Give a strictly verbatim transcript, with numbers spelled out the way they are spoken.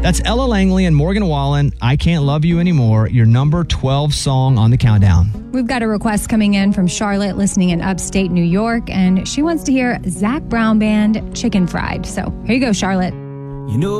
That's Ella Langley and Morgan Wallen, I Can't Love You Anymore, your number twelve song on the countdown. We've got a request coming in from Charlotte listening in upstate New York, and she wants to hear Zac Brown Band, Chicken Fried. So here you go, Charlotte. You know